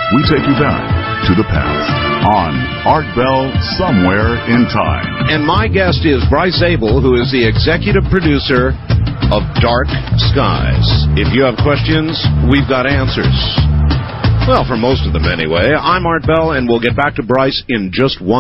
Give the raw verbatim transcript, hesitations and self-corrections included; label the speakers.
Speaker 1: we take you back to the past on Art Bell Somewhere in Time.
Speaker 2: And my guest is Bryce Zabel, who is the executive producer of Dark Skies. If you have questions, we've got answers. Well, for most of them anyway. I'm Art Bell, and we'll get back to Bryce in just one